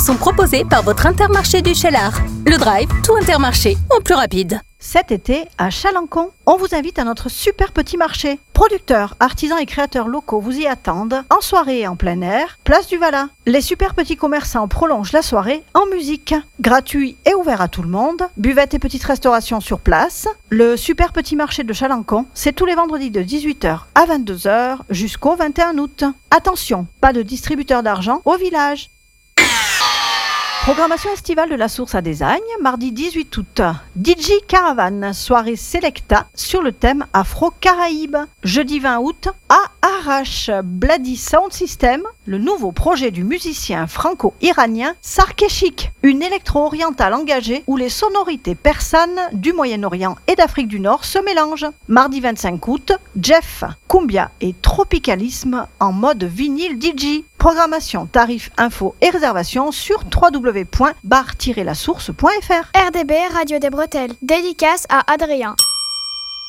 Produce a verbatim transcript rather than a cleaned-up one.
sont proposés par votre Intermarché du Cheylard. Le drive, tout Intermarché, en plus rapide. Cet été, à Chalancon, on vous invite à notre super petit marché. Producteurs, artisans et créateurs locaux vous y attendent, en soirée et en plein air, place du Vala. Les super petits commerçants prolongent la soirée en musique. Gratuit et ouvert à tout le monde, buvette et petite restauration sur place. Le super petit marché de Chalancon, c'est tous les vendredis de dix-huit heures à vingt-deux heures jusqu'au vingt et un août. Attention, pas de distributeur d'argent au village. Programmation estivale de la Source à Design, mardi dix-huit août. D J Caravane, soirée Selecta sur le thème Afro-Caraïbes. Jeudi vingt août, à Arrache, Bloody Sound System, le nouveau projet du musicien franco-iranien Sarkeshik. Une électro-orientale engagée où les sonorités persanes du Moyen-Orient et d'Afrique du Nord se mélangent. Mardi vingt-cinq août, Jeff, Cumbia et Tropicalisme en mode vinyle D J. Programmation, tarifs, infos et réservations sur w w w point bar tiret la source point f r. R D B Radio des Bretelles. Dédicace à Adrien.